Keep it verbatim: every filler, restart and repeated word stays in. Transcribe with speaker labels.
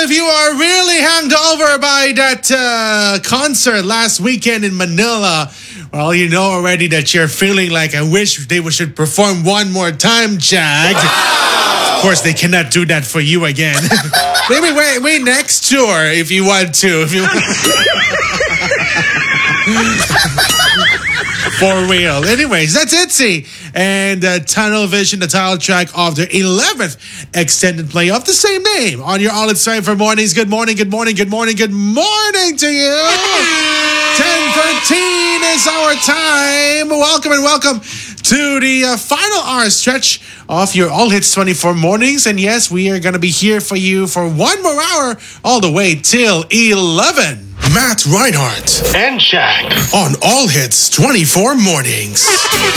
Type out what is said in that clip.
Speaker 1: if you are really hangover by that uh, concert last weekend in Manila, well, you know already that you're feeling like, I wish they should perform one more time, Jag. Wow. Of course, they cannot do that for you again. Maybe wait, wait next tour if you want to. If you For real. Anyways, that's Itzy and uh, Tunnel Vision, the title track of their eleventh extended play of the same name on your All It's Time for Mornings. Good morning, good morning, good morning, good morning to you. ten thirteen is our time. Welcome and welcome to the uh, final hour stretch of your All Hits twenty-four mornings. And yes, we are going to be here for you for one more hour all the way till eleven. Matt Reinhardt
Speaker 2: and Jack
Speaker 1: on All Hits twenty-four mornings.